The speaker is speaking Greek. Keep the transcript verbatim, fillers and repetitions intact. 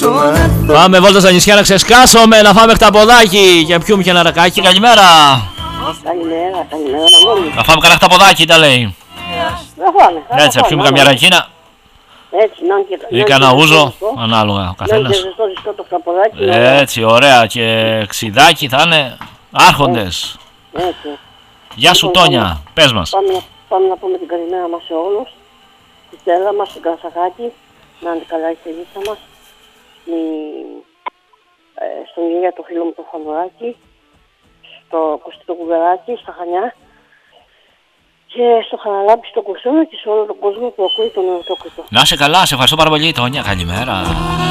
Πάμε βόλτα στα νησιά να ξεσκάσουμε, να φάμε χταποδάκι και πιούμε και ένα ρακάκι. Καλημέρα. Καλημέρα, καλημέρα. Να φάμε κανένα χταποδάκι, τα λέει. Να φάμε. Έτσι, να πιούμε καμιά ρακίνα. Έτσι, να και Ή κανένα ούζο, ανάλογα ο καθένας. Να και ζεστό ζεστό το χταποδάκι. Έτσι, ωραία, και ξιδάκι θα είναι άρχοντες. Έτσι. Γεια σου Τόνια, πες μας. Πάμε, πάμε να πούμε την καλημέρα μας σε όλους. Στη Στέλλα μας, στην Κρασακάκη, να είναι καλά η στελίτσα μας. Στη, ε, στον Ηλία το φίλο μου το Φανουράκι, στο Κωστή το Κουβεράκι, στα Χανιά. Και στο Χαραλάμπη, στο Κουρσόνα και σε όλο τον κόσμο που ακούει τον Ερωτόκριτο. Να είσαι καλά, σε ευχαριστώ πάρα πολύ Τόνια, καλημέρα.